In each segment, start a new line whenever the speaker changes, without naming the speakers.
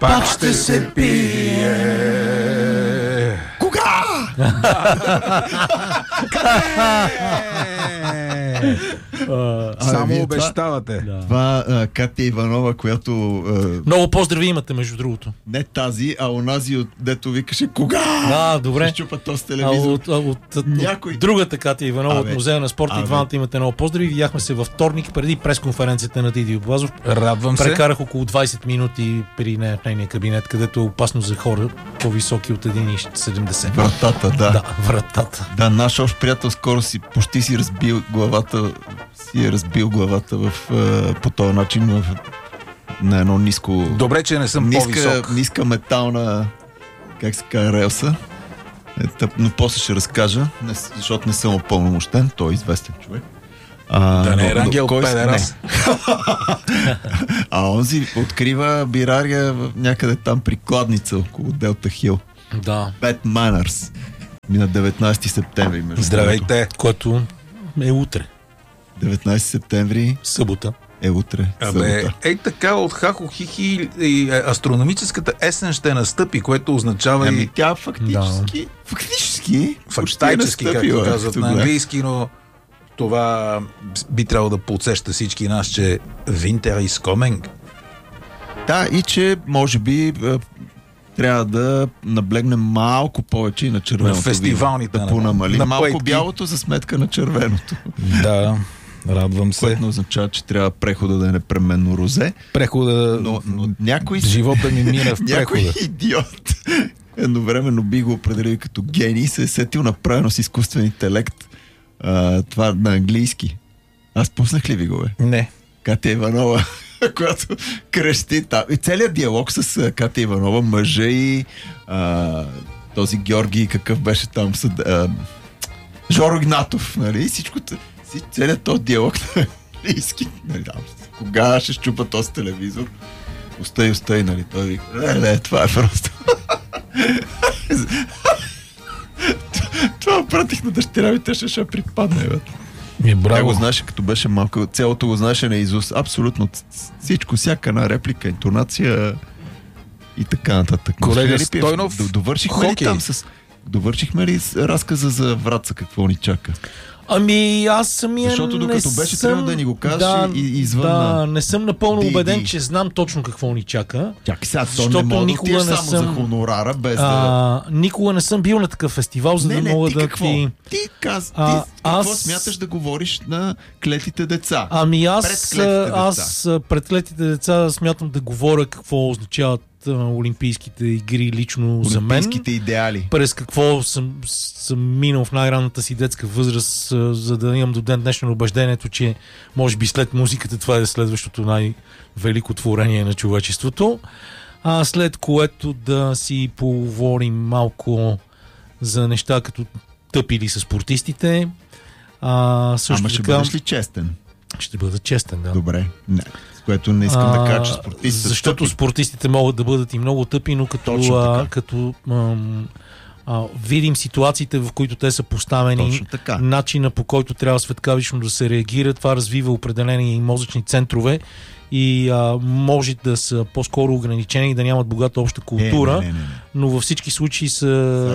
пак ще се пие.
Кога?
Само обещавате.
Това Катя Иванова, която...
Много поздрави имате, между другото.
Не тази, а онази, дето викаше кога?
Добре.
Ще чупа този телевизор.
От другата Катя Иванова от Музея на спорта и двамата имате много поздрави. Видяхме се във вторник, преди пресконференцията на Дидио Блазов.
Радвам се.
Прекарах около 20 минути при нейния кабинет, където е опасно за хора по-високи от 1,70.
Вратата, да.
Вратата.
Да, наш общ приятел скоро почти си разбил главата по този начин на едно ниско...
Добре, че не съм по-висок.
Ниска метална, как се казва, релса. Но после ще разкажа, защото не съм упълномощен, той е известен човек.
Да не е Рангел Педерас.
Онзи открива бирария някъде там при Кладница, около Делта Хил.
Да.
Bad Manners. На 19 септември.
Здравейте.
Което е утре.
19 септември.
Събота.
Е утре.
Така от Хахо Хихи астрономическата есен ще настъпи, което означава
тя фактически
фактически, както казват на английски, но това би трябвало да подсеща всички нас, че Winter is coming.
Да, и че може би трябва да наблегнем малко повече и на червеното.
На фестивалните
да понамалим малко бялото за сметка на червеното.
Да, радвам се.
Което означава, че трябва прехода да е непременно розе.
Прехода,
но някой...
Живота ми мина в прехода.
Някой идиот едновременно би го определил като гений, се е сетил направено с изкуствен интелект това на английски. Аз пуснах ли ви го, бе?
Не.
Катя Иванова, която крещи там. И целият диалог с Катя Иванова, мъжа и този Георги, какъв беше там Жоро Игнатов, нали? Целият този диалог на английски. Нали? Кога ще щупа този телевизор? Остай, нали? Той вика, това е просто. Това пратих на дъщеря ми, те ще припадне, бе. Тя го знаеше, като беше малко, цялото го знаеше наизуст. Абсолютно всичко, всяка една реплика, интонация и така нататък.
Колега Стойнов,
довършихме ли разказа за Враца, какво ни чака?
Аз самия
защото докато беше трябва да ни го кажеш извън
не съм напълно убеден, че знам точно какво ни чака.
Чакай сега, то не мога да само за хонорара, без
никога не съм бил на такъв фестивал, за да мога да ти...
Какво смяташ да говориш на клетите деца?
Аз пред клетите деца смятам да говоря какво означават олимпийските игри лично за мен.
Олимпийските идеали.
През какво съм минал в най-ранната си детска възраст, за да имам до ден днешно убеждението, че може би след музиката това е следващото най-велико творение на човечеството. След което да си поговорим малко за неща като тъпили с спортистите.
Ще бъдеш ли честен?
Ще бъда честен, да.
Добре. Не. Което не искам да кажа, че спортистите...
Защото спортистите могат да бъдат и много тъпи, но като видим ситуациите, в които те са поставени, начина по който трябва светкавично да се реагира, това развива определени мозъчни центрове и може да са по-скоро ограничени и да нямат богата обща култура, но във всички случаи се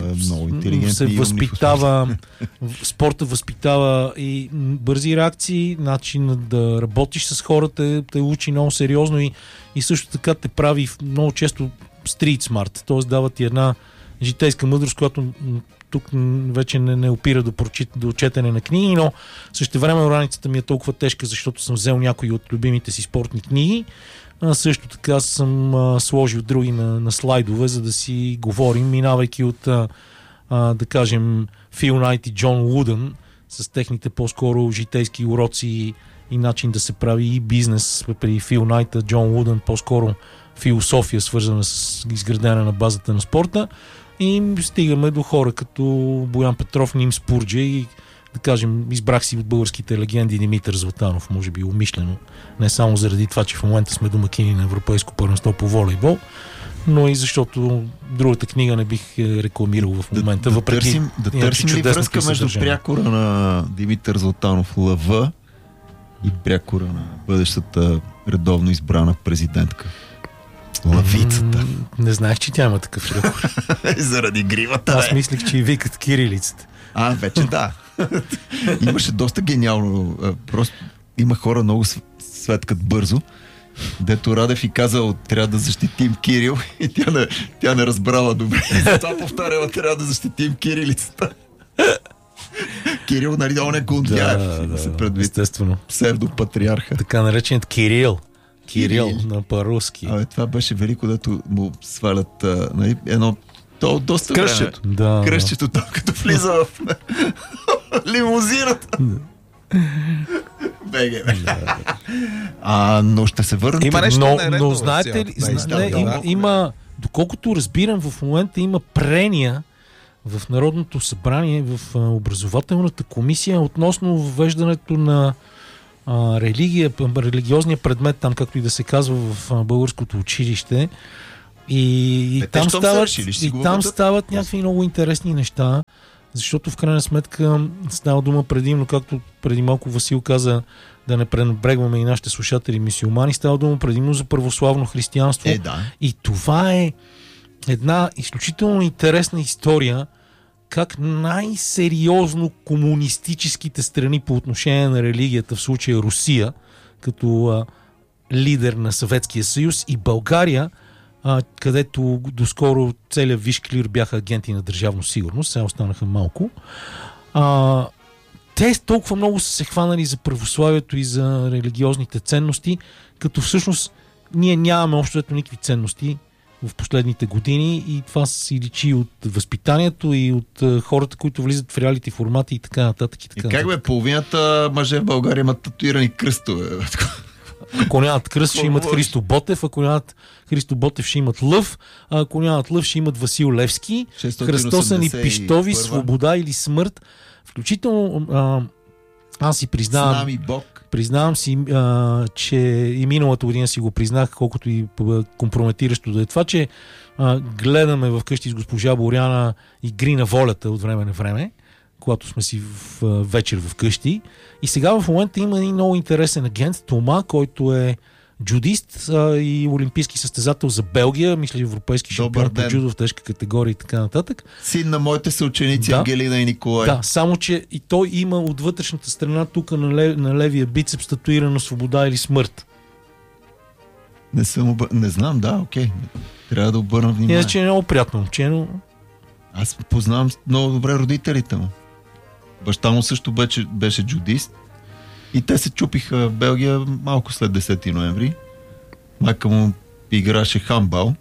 възпитава спорта възпитава и бързи реакции, начин да работиш с хората те учи много сериозно и също така те прави много често street smart, т.е. дава ти една житейска мъдрост, която тук вече не опира до четене на книги, но същевременно раницата ми е толкова тежка, защото съм взел някои от любимите си спортни книги. Също така съм сложил други на слайдове, за да си говорим, минавайки от да кажем Фил Найт и Джон Лудън с техните по-скоро житейски уроци и начин да се прави и бизнес при Фил Найт, Джон Лудън по-скоро философия, свързана с изградена на базата на спорта. И стигаме до хора като Боян Петров, Ним Спурджа и да кажем, избрах си от българските легенди Димитър Златанов, може би умишлено, не само заради това, че в момента сме домакини на Европейско първенство по волейбол, но и защото другата книга не бих рекламирал в момента, въпреки
да търсим ли връзка между прякора на Димитър Златанов ЛВ и прякора на бъдещата редовно избрана президентка? Лавицата.
Не знаех, че тя има такъв рекорд.
Заради гривата.
Аз мислих, че и викат кирилицата.
Вече да. Имаше доста гениално. Просто има хора много светкат бързо. Дето Радев и казал, трябва да защитим Кирил, и тя не разбрала добре. Затова повтарява, трябва да защитим кирилицата. Кирил, нали, он е Гундяев, се предвид.
Естествено.
Псевдопатриарха.
Така нареченият Кирил на по-руски.
Това беше велико, дето му свалят едно доста
кръщето.
Време. Кръщето там, като влиза в лимузината. Беге. Но ще се върнат.
Има нещо
но знаете ли, има, доколкото разбирам, в момента има прения в Народното събрание, в образователната комисия относно въвеждането на религиозния предмет, там както и да се казва в българското училище. И там стават някакви много интересни неща, защото в крайна сметка става дума предимно, както преди малко Васил каза, да не пренебрегваме и нашите слушатели мюсюлмани, става дума предимно за православно християнство. И това е една изключително интересна история, как най-сериозно комунистическите страни по отношение на религията, в случая Русия, като лидер на Съветския съюз, и България, където доскоро целият виш клир бяха агенти на държавна сигурност, сега останаха малко. Те толкова много са се хванали за православието и за религиозните ценности, като всъщност ние нямаме общо никакви ценности в последните години, и това си личи от възпитанието и от хората, които влизат в реалити формати и така нататък.
И как бе, половината мъже в България имат татуирани кръстове?
Ако нямат кръст, ще имат Христо Ботев, ако нямат Христо Ботев, ще имат лъв, а ако нямат лъв, ще имат Васил Левски, кръстосани пищови, свобода или смърт. Включително аз си признавам си, че и миналата година си го признах, колкото и компрометиращо да е това, че гледаме вкъщи с госпожа Боряна Игри на волята от време на време, когато сме си вечер вкъщи. И сега в момента има един много интересен агент, Тома, който е джудист и олимпийски състезател за Белгия, мисля, европейски шампион по джудо в тежка категория и така нататък.
Син на моите съученици Ангелина и Николай.
Да, само че и той има от вътрешната страна тук на левия бицепс татуирано свобода или смърт.
Не знам, окей. Трябва да обърна внимание.
Иначе е много приятно момче, но...
Аз познавам много добре родителите му. Баща му също беше джудист. И те се чупиха в Белгия малко след 10 ноември. Майка му играше хамбал.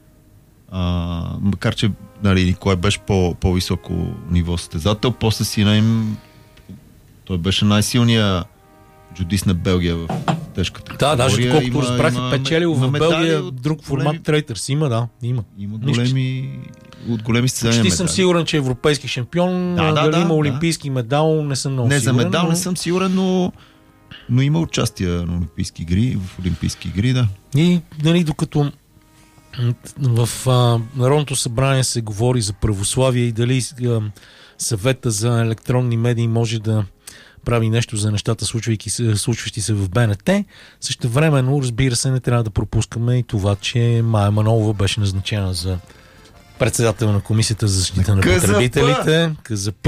Макар че Николай беше по-високо ниво състезател. После сина им той беше най-силният джудист на Белгия в тежката категория.
Да, даже колкото разбрах, печелил в Белгия друг формат трейтърс. Има. Има големи състезания. Почти съм сигурен, че е европейски шампион. Дали има олимпийски медал, не съм много сигурен.
За медал не съм сигурен, но има участие на олимпийски игри, в олимпийски игри, да.
И докато в Народното събрание се говори за православие и дали съвета за електронни медии може да прави нещо за нещата, случващи се в БНТ. Същевременно, разбира се, не трябва да пропускаме и това, че Мая Манолова беше назначена за председател на Комисията за защита на потребителите. КЗП.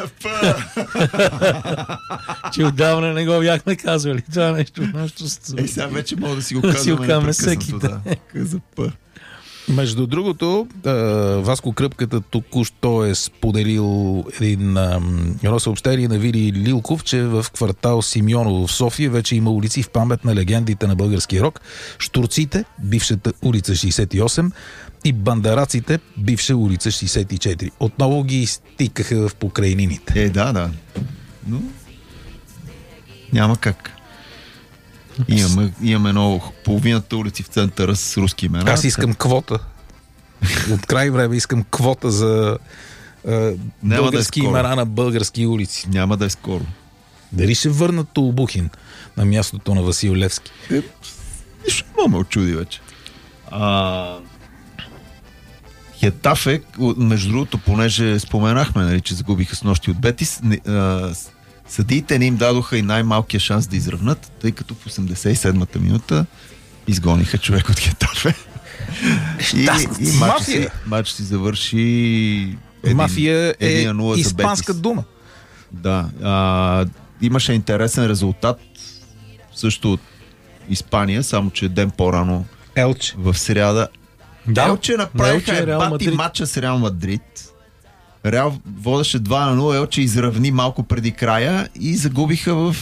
Че отдавна не го бяхме казвали. Това нещо от нашото...
сега вече мога да си го казваме
всеки ден.
КЗП.
Между другото, Васко Кръпката току-що е споделил едно съобщение на Вили Лилков, че в квартал Симеоново в София вече има улици в памет на легендите на българския рок. Штурците, бившата улица 68, и бандараците, бивша улица 64. Отново ги стикаха в покрайнините.
Да. Но няма как. Имаме много половината улици в центъра с руски имена.
Аз искам квота. От край време искам квота за български имена на български улици.
Няма да е скоро.
Дали ще върнат Толбухин на мястото на Васил Левски?
Нищо ме очуди вече. Хетафе, между другото, понеже споменахме, че загубиха с нощи от Бетис, съдиите не им дадоха и най-малкия шанс да изравнат, тъй като в 87-та минута изгониха човек от Хетафе. И матч си завърши
Мафия е
1-0 за
испанска
Бетис.
дума.
Да. Имаше интересен резултат също от Испания, само че ден по-рано
Елче.
в сряда.
Да,
Елче направиха
Елче, Реал
бати
Мадрид.
матча с Реал Мадрид. Реал водеше 2-0, Елче изравни малко преди края и загубиха в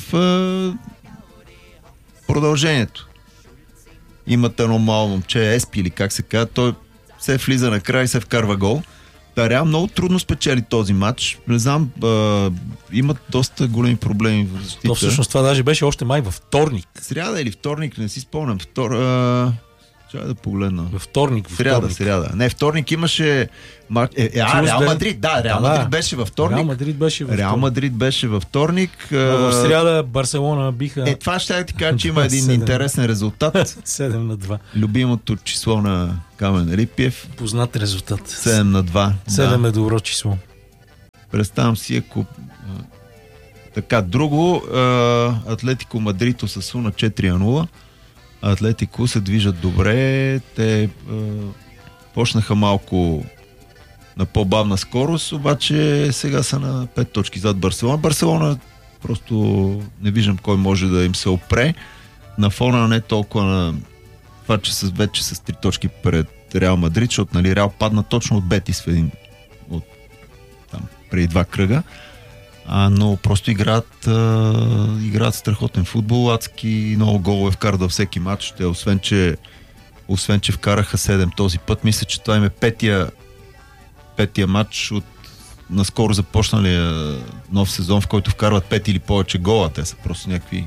продължението. Имат едно мало момче, Еспи или как се казва, той се влиза на край и се вкарва гол. Та Реал много трудно спечели този матч. Не знам, имат доста големи проблеми в защита.
То всъщност това даже беше още май във вторник.
Сряда или вторник, не си спомням. Чакай да погледна.
Във вторник.
Сряда. Не, вторник имаше матч. Реал Мадрид, да, Реал Мадрид беше във вторник.
Реал Мадрид беше във вторник.
Реал Мадрид беше във вторник.
В сряда Барселона биха
Това ще да ти кажа, че има един
7.
интересен резултат.
7-2.
Любимото число на Камен Рипиев.
Познат резултат.
7-2.
7 е добро число.
Представям си, ако така, друго, Атлетико Мадрид Осасуна 4-0. Атлетико се движат добре. Те почнаха малко на по-бавна скорост, обаче сега са на 5 точки зад Барселона. Барселона просто не виждам кой може да им се опре. На фона не толкова на това, че вече с 3 точки пред Реал Мадрид, защото нали, Реал падна точно от Бетис в един от там преди 2 кръга. Но просто играят страхотен футбол, адски много голове вкарат във всеки матч. Те, освен че вкараха 7 този път, мисля, че това им е петия матч от наскоро започналия нов сезон, в който вкарват 5 или повече гола. Те са просто някакви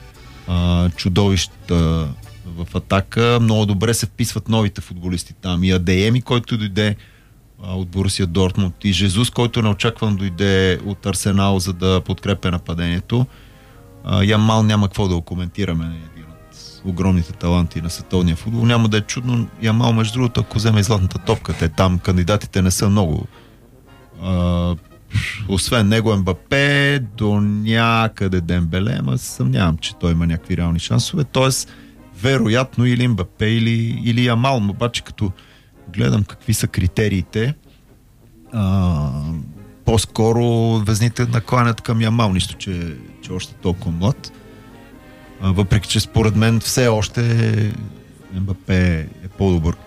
чудовища в атака. Много добре се вписват новите футболисти там. И Адееми, който дойде от Борусия Дортмунд, и Жезус, който неочаквано дойде от Арсенал, за да подкрепя нападението. Ямал няма какво да го коментираме. Един от огромните таланти на световния футбол. Няма да е чудно. Ямал, между другото, ако вземе златната топка, те там кандидатите не са много. Освен него Мбапе, до някъде Дембеле, ама съмнявам, че той има някакви реални шансове. Тоест, вероятно или Мбапе, или Ямал. Обаче, като гледам какви са критериите, по-скоро везните накланят към Ямал, нищо, че още толкова млад. Въпреки, че според мен все още Мбапе е по-добър.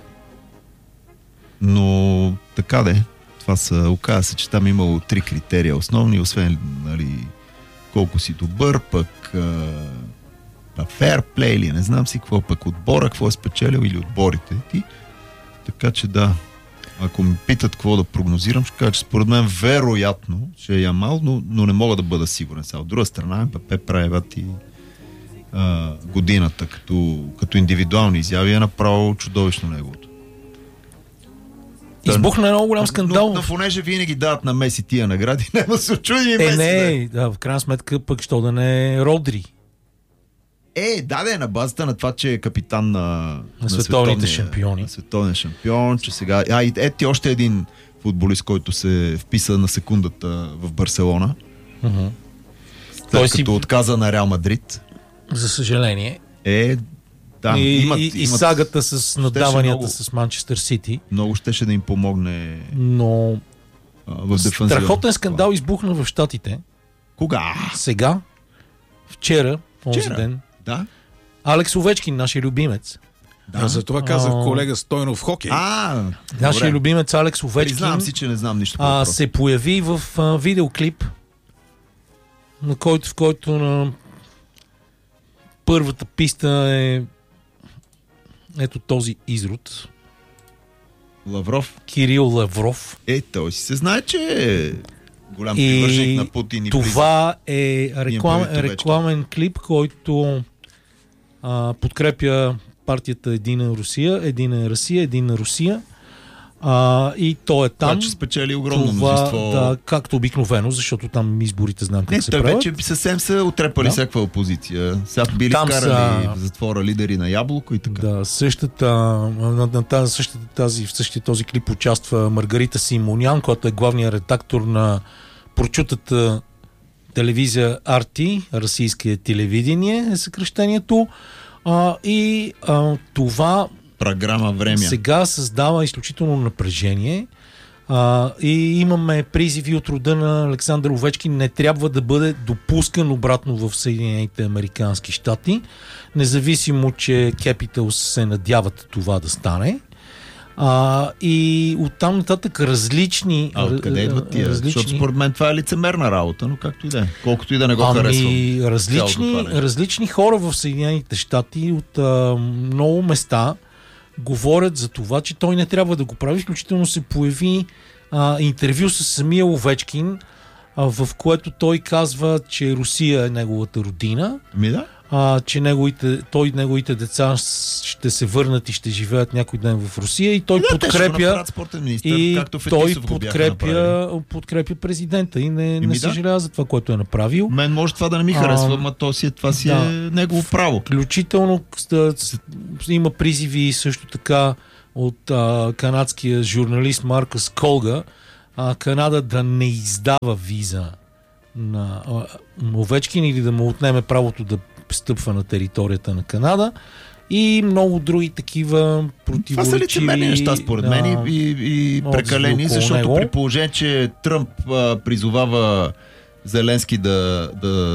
Но така де. Това оказа се, че там имало 3 критерия основни, освен нали, колко си добър, пък фейрплей или не знам си какво, пък отбора, какво е спечелил или отборите ти. Така че да, ако ме питат какво да прогнозирам, ще кажа, че според мен вероятно ще е Ямал, но не мога да бъда сигурен. Сега от друга страна, Мбапе прави годината като индивидуални изяви е направо чудовищно неговото.
Избухна много голям скандал.
Но понеже винаги дават на Меси тия награди, няма да се очуди и Меси.
Не, да, в крайна сметка пък що да не е Родри.
На базата на това, че е капитан на
световните шампиони.
На световния шампион, че сега... и ети още един футболист, който се вписа на секундата в Барселона. Той като отказа на Реал Мадрид.
За съжаление.
Да,
и сагата с наддаванията с Манчестър Сити.
Много щеше да им помогне.
Но
в дефанзива.
страхотен скандал избухна в Щатите.
Кога?
Сега. Вчера. Онзи ден.
Да.
Алекс Овечкин, нашия любимец.
Да. За това казах колега Стойнов в хокей.
Нашия любимец Алекс Овечкин.
Признавам си, че не знам нищо по
се появи в видеоклип, в който на първата писта е ето този изрод.
Лавров.
Кирил Лавров.
Той си се знае, че е голям привърженик на Путин и
това е рекламен клип, който подкрепя партията Едина Русия. И то е там.
Това, че спечели огромно множество.
Да, както обикновено, защото там изборите знаем как се правят.
Вече съвсем са отрепали всякаква опозиция. Сега били вкарали в затвора лидери на Яблоко и така. Да,
в същия този клип участва Маргарита Симонян, която е главният редактор на прочутата телевизия RT, Российское телевидение е съкръщението. Това
програма време.
Сега създава изключително напрежение и имаме призиви от рода на Александър Овечкин: не трябва да бъде допускан обратно в Съединените американски щати, независимо, че Capitals се надяват това да стане. И оттам нататък различни...
Откъде идват тия? Защото според мен това е лицемерна работа, но както и да е. Колкото и да не го харесвам.
Различни хора в Съединените щати от много места говорят за това, че той не трябва да го прави. Включително се появи интервю с самия Овечкин, в което той казва, че Русия е неговата родина.
Да.
Че неговите деца ще се върнат и ще живеят някой ден в Русия, и той подкрепя подкрепя президента и не съжалява за това, което е направил.
Мен може това да не ми харесва, но това си е негово право.
Включително има призиви също така от канадския журналист Маркъс Колга Канада да не издава виза на Овечкин или да му отнеме правото да стъпва на територията на Канада, и много други такива противоречиви...
Това са лицемерни неща, според мен, и прекалени, защото при положение, че Тръмп призовава Зеленски да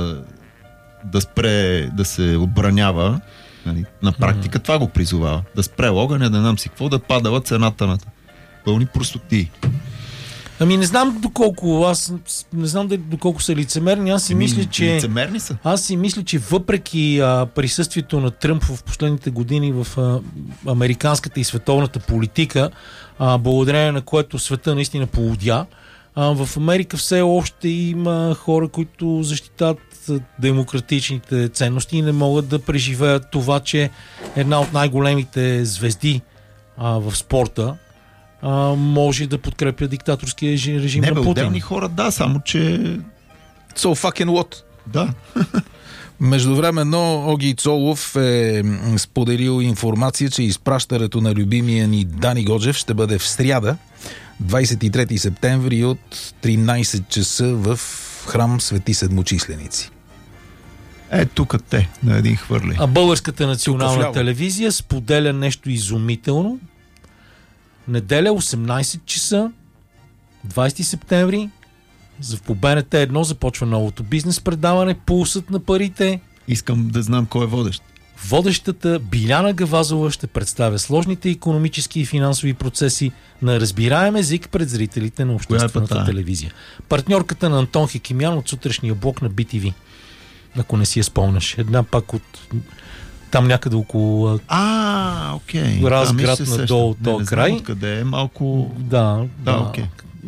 спре да се отбранява, нали, на практика това го призовава. Да спре огъня, да нам си какво, да падала цената на пълни простоти.
Не знам доколко са лицемерни.
Лицемерни са.
Аз си мисля, че въпреки присъствието на Тръмп в последните години в американската и световната политика, благодарение на което света наистина полудя, в Америка все още има хора, които защитават демократичните ценности и не могат да преживеят това, че една от най-големите звезди в спорта може да подкрепя диктаторския режим на Путин.
Отделни хора, да, само че...
So fucking what?
Да.
Междувременно Оги Цолов е споделил информация, че изпращането на любимия ни Дани Годжев ще бъде в сряда, 23 септември от 13 часа в храм Свети Седмочисленици.
Тук те, на един хвърли.
А Българската национална телевизия споделя нещо изумително. Неделя, 18 часа, 20 септември, по БНТ 1 започва новото бизнес предаване "Пулсът на парите".
Искам да знам кой е водещ.
Водещата Биляна Гавазова ще представя сложните икономически и финансови процеси на разбираем език пред зрителите на обществената телевизия. Партньорката на Антон Хекимян от сутрешния блок на BTV. Ако не си я спомняш. Една пак от... Там някъде около
окей.
Разград надолу този край.
Откъде е малко...
Да.
Окей.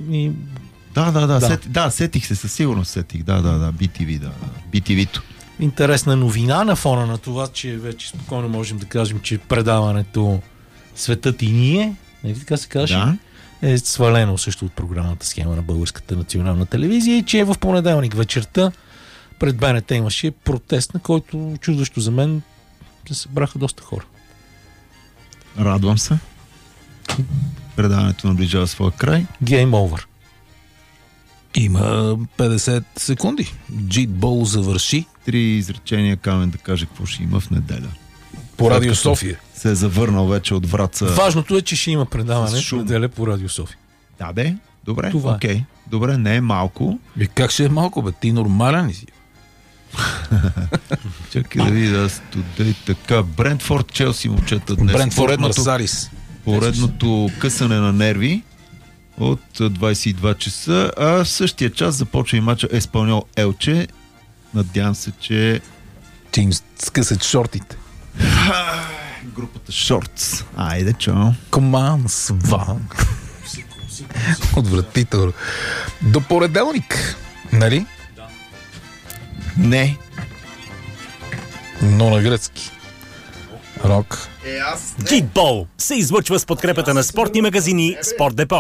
Да, сетих се, със сигурност сетих. Да, BTV, да. BTV-то.
Интересна новина на фона на това, че вече спокойно можем да кажем, че предаването "Светът и ние", нали така се каже, е свалено също от програмната схема на Българската национална телевизия, и че в понеделник вечерта пред БНТ имаше протест, на който, чудващо за мен, се събраха доста хора.
Радвам се. Предаването наближава своя край.
Game over.
Има 50 секунди. Джитбол завърши.
3 изречения Камен да каже какво ще има в неделя.
По Радио София.
Се е завърнал вече от Враца.
Важното е, че ще има предаване в неделя по Радио София.
Да, бе. Добре. Окей. Добре, не е малко.
Как ще е малко, бе? Ти нормален ли си?
Чакай да видя студей така. Брентфорд, Челси, момчета днес.
Брентфорд Марсарис.
Поредното късане на нерви от 22 часа, а в същия час започва и мача Еспаньол Елче. Надявам се, че
че им скъсат шортите.
Групата Шортс. Айде, чао.
Коман сва. Отвратително. До понеделник, нали?
Да.
Не.
Но на гръцки. Рок.
Джитбол се излъчва с подкрепата на спортни магазини Спорт Депо.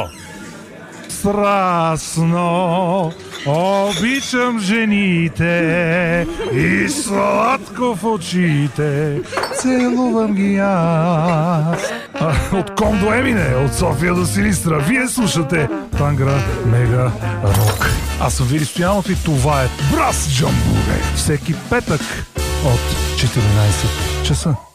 Страстно обичам жените и сладко в очите целувам ги аз. От Ком до Емине, от София до Силистра, вие слушате Тангра Мега Рок. Аз съм Вили Стоянов и това е Брас Джамбуре. Всеки петък от 14 часа.